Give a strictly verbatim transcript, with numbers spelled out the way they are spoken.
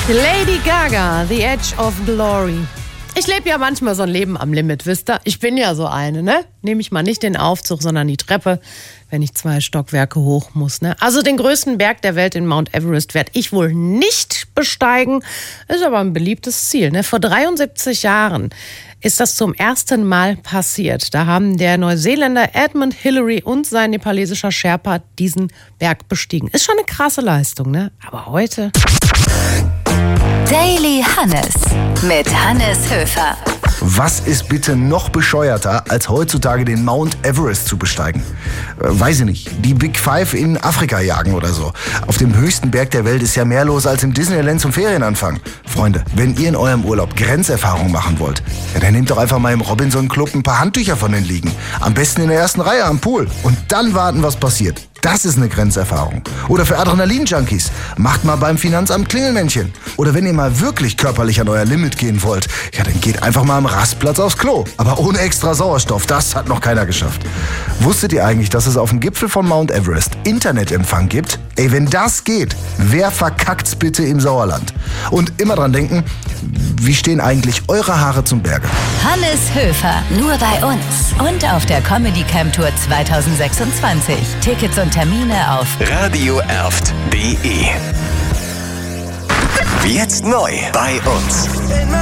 Lady Gaga, The Edge of Glory. Ich lebe ja manchmal so ein Leben am Limit, wisst ihr? Ich bin ja so eine, ne? Nehme ich mal nicht den Aufzug, sondern die Treppe, wenn ich zwei Stockwerke hoch muss, ne? Also den größten Berg der Welt, in Mount Everest, werde ich wohl nicht besteigen. Ist aber ein beliebtes Ziel, ne? Vor dreiundsiebzig Jahren ist das zum ersten Mal passiert. Da haben der Neuseeländer Edmund Hillary und sein nepalesischer Sherpa diesen Berg bestiegen. Ist schon eine krasse Leistung, ne? Aber heute... Daily Hannes mit Hannes Höfer. Was ist bitte noch bescheuerter, als heutzutage den Mount Everest zu besteigen? Äh, weiß ich nicht. Die Big Five in Afrika jagen oder so. Auf dem höchsten Berg der Welt ist ja mehr los als im Disneyland zum Ferienanfang. Freunde, wenn ihr in eurem Urlaub Grenzerfahrung machen wollt, ja, dann nehmt doch einfach mal im Robinson Club ein paar Handtücher von den Liegen. Am besten in der ersten Reihe am Pool. Und dann warten, was passiert. Das ist eine Grenzerfahrung. Oder für Adrenalin-Junkies, macht mal beim Finanzamt Klingelmännchen. Oder wenn ihr mal wirklich körperlich an euer Limit gehen wollt, ja, dann geht einfach mal am Rastplatz aufs Klo. Aber ohne extra Sauerstoff, das hat noch keiner geschafft. Wusstet ihr eigentlich, dass es auf dem Gipfel von Mount Everest Internetempfang gibt? Ey, wenn das geht, wer verkackt's bitte im Sauerland? Und immer dran denken, wie stehen eigentlich eure Haare zum Berge? Hannes Höfer, nur bei uns und auf der Comedy Camp Tour zwanzig sechsundzwanzig. Tickets und Termine auf radio erft punkt de. Jetzt neu bei uns.